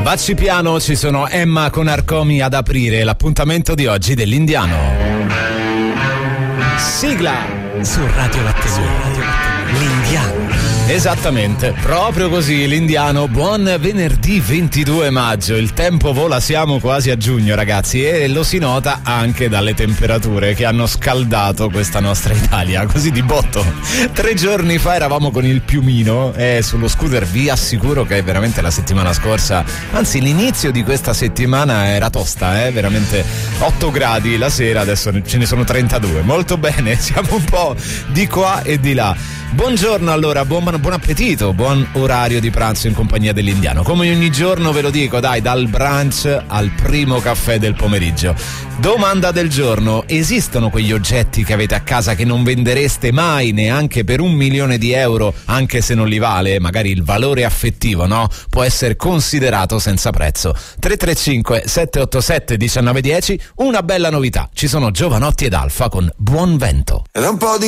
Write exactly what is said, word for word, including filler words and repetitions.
Vacci piano, ci sono Emma con Arcomi ad aprire l'appuntamento di oggi dell'Indiano. Sigla su Radio Latte Blu, l'Indiano. Esattamente, proprio così, l'Indiano. Buon venerdì ventidue maggio, il tempo vola, siamo quasi a giugno ragazzi, e lo si nota anche dalle temperature che hanno scaldato questa nostra Italia, così di botto. Tre giorni fa eravamo con il piumino e sullo scooter vi assicuro che veramente la settimana scorsa, anzi l'inizio di questa settimana era tosta, eh? Veramente otto gradi la sera, adesso ce ne sono trentadue, molto bene, siamo un po' di qua e di là. Buongiorno allora, buon, buon appetito, buon orario di pranzo in compagnia dell'Indiano. Come ogni giorno ve lo dico, dai, dal brunch al primo caffè del pomeriggio. Domanda del giorno: esistono quegli oggetti che avete a casa che non vendereste mai neanche per un milione di euro, anche se non li vale? Magari il valore affettivo, no? Può essere considerato senza prezzo. tre tre cinque sette otto sette uno nove uno zero. Una bella novità, ci sono Giovanotti ed Alfa con Buon Vento. Era un po' di